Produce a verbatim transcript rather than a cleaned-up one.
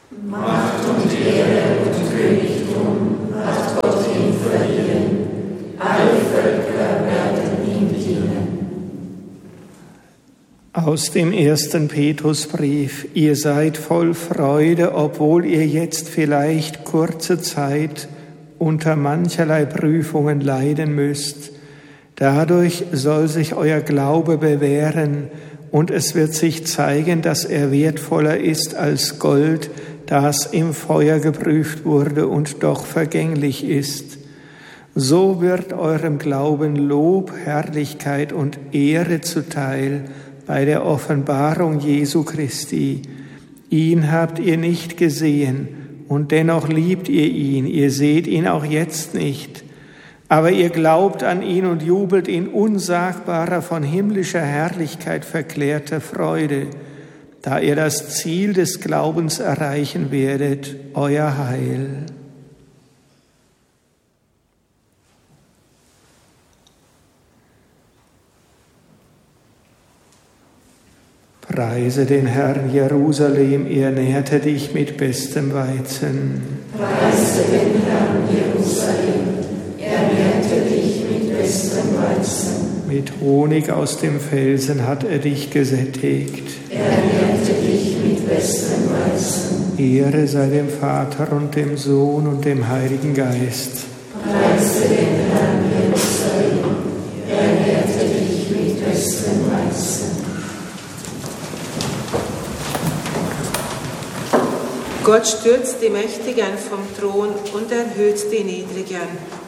Macht und Ehre und Königtum hat Gott ihm verliehen. Alle Völker werden ihm dienen. Aus dem ersten Petrusbrief: Ihr seid voll Freude, obwohl ihr jetzt vielleicht kurze Zeit unter mancherlei Prüfungen leiden müsst. Dadurch soll sich euer Glaube bewähren und es wird sich zeigen, dass er wertvoller ist als Gold, das im Feuer geprüft wurde und doch vergänglich ist. So wird eurem Glauben Lob, Herrlichkeit und Ehre zuteil bei der Offenbarung Jesu Christi. Ihn habt ihr nicht gesehen und dennoch liebt ihr ihn. Ihr seht ihn auch jetzt nicht. Aber ihr glaubt an ihn und jubelt in unsagbarer, von himmlischer Herrlichkeit verklärter Freude, da ihr das Ziel des Glaubens erreichen werdet, euer Heil. Preise den Herrn, Jerusalem, er nährte dich mit bestem Weizen. Preise den Herrn, Jerusalem, er nährte dich mit bestem Weizen. Mit Honig aus dem Felsen hat er dich gesättigt. Er nährte dich mit bestem Weizen. Ehre sei dem Vater und dem Sohn und dem Heiligen Geist. Preise den Herrn, Jerusalem, er nährte dich mit bestem Weizen. Gott stürzt die Mächtigen vom Thron und erhöht die Niedrigen.